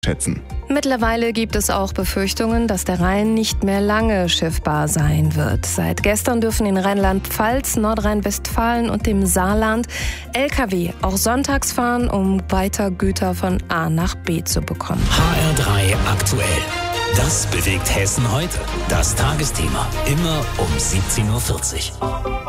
schätzen. Mittlerweile gibt es auch Befürchtungen, dass der Rhein nicht mehr lange schiffbar sein wird. Seit gestern dürfen in Rheinland-Pfalz, Nordrhein-Westfalen und dem Saarland Lkw auch sonntags fahren, um weiter Güter von A nach B zu bekommen. HR3 aktuell. Das bewegt Hessen heute. Das Tagesthema. Immer um 17:40 Uhr.